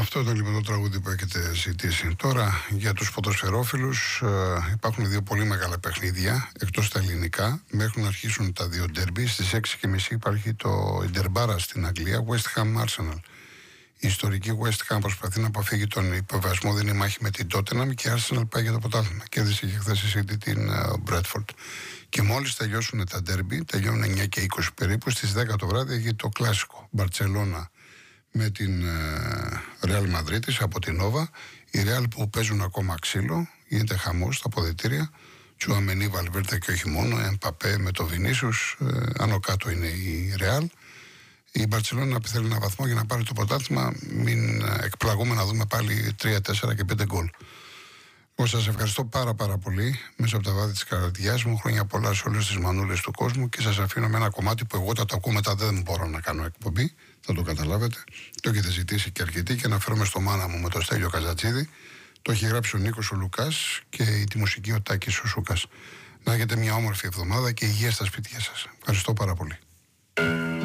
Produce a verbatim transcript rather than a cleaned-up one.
Αυτό ήταν λοιπόν το τραγούδι που έχετε ζητήσει. Τώρα για τους ποδοσφαιρόφιλους ε, υπάρχουν δύο πολύ μεγάλα παιχνίδια εκτός τα ελληνικά. Μέχρι να αρχίσουν τα δύο ντέρμπι. Στις έξι και μισή υπάρχει το Ιντερμπάρα στην Αγγλία, West Ham Arsenal. Η ιστορική West Ham προσπαθεί να αποφύγει τον υποβιβασμό, δίνει μάχη με την Tottenham και η Arsenal πάει για το πρωτάθλημα. Κέρδισε και χθες η City την uh, Bradford. Και μόλις τελειώσουν τα ντέρμπι, τελειώνουν εννιά και είκοσι περίπου, στις δέκα το βράδυ έχει το κλασικό Μπαρτσελώνα με την uh, Real Madrid από την Nova. Οι Real που παίζουν ακόμα ξύλο, γίνεται χαμός στα αποδυτήρια. Τσουαμενί, Βαλβέρτε και όχι μόνο, Εμπαπέ με το Βινίσιους, uh, άνω κάτω είναι η Real. Η Μπαρτσελόνα θέλει ένα βαθμό για να πάρει το πρωτάθλημα, μην εκπλαγούμε να δούμε πάλι τρία, τέσσερα και πέντε γκολ. Εγώ σας ευχαριστώ πάρα πάρα πολύ μέσα από τα βάθη της καρδιάς μου. Χρόνια πολλά σε όλες τις μανούλες του κόσμου και σας αφήνω με ένα κομμάτι που εγώ όταν το ακούω μετά δεν μπορώ να κάνω εκπομπή. Θα το καταλάβετε. Το έχετε ζητήσει και αρκετοί και αναφέρομαι στο μάνα μου με το Στέλιο Καζατσίδη. Το έχει γράψει ο Νίκος ο Λουκάς και τη μουσική ο Τάκης ο Σούκας. Να έχετε μια όμορφη εβδομάδα και υγεία στα σπίτια σας. Ευχαριστώ πάρα πολύ.